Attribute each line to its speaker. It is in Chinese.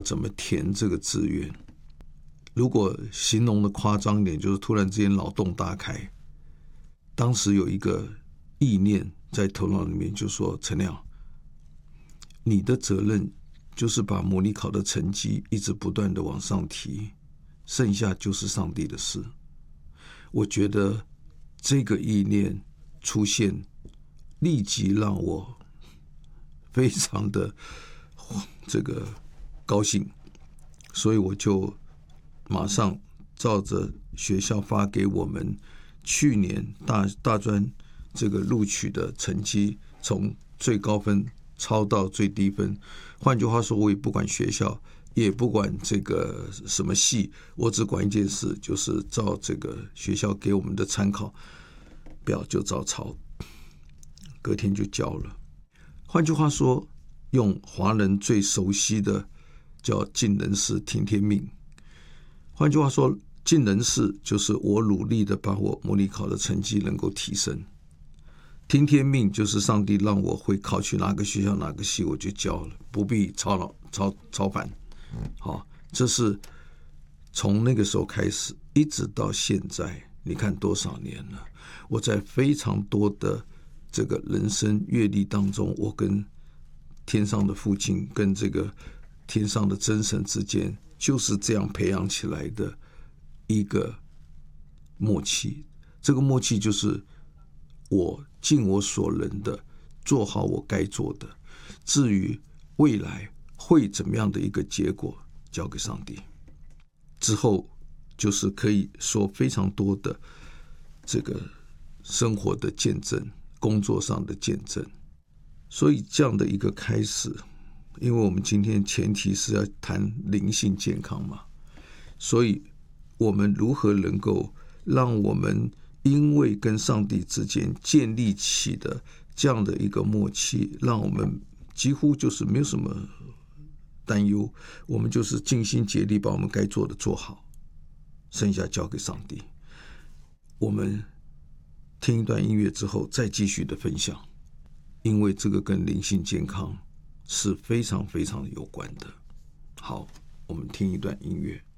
Speaker 1: 怎么填这个志愿。如果形容的夸张一点，就是突然之间脑洞大开。当时有一个意念在头脑里面，就说陈亮，你的责任就是把模拟考的成绩一直不断的往上提，剩下就是上帝的事。我觉得这个意念出现，立即让我非常的这个高兴，所以我就马上照着学校发给我们去年大专这个录取的成绩，从最高分超到最低分。换句话说，我也不管学校，也不管这个什么系，我只管一件事，就是照这个学校给我们的参考表就照抄，隔天就交了。换句话说，用华人最熟悉的叫尽人事听天命。换句话说，尽人事就是我努力的把我模拟考的成绩能够提升，听天命就是上帝让我会考取哪个学校哪个系我就交了，不必操烦。好，这是从那个时候开始一直到现在，你看多少年了。我在非常多的这个人生阅历当中，我跟天上的父亲跟这个天上的真神之间就是这样培养起来的一个默契。这个默契就是我尽我所能的做好我该做的，至于未来会怎么样的一个结果，交给上帝。之后就是可以说非常多的这个生活的见证，工作上的见证。所以这样的一个开始，因为我们今天前提是要谈灵性健康嘛，所以我们如何能够让我们因为跟上帝之间建立起的这样的一个默契，让我们几乎就是没有什么担忧，我们就是尽心竭力把我们该做的做好，剩下交给上帝。我们听一段音乐之后再继续的分享，因为这个跟灵性健康是非常非常有关的。好，我们听一段音乐。